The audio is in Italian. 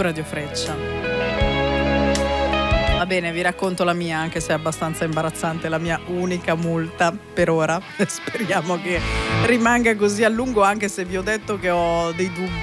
Radio Freccia. Va bene, vi racconto la mia, anche se è abbastanza imbarazzante, la mia unica multa per ora. Speriamo che rimanga così a lungo, anche se vi ho detto che ho dei dubbi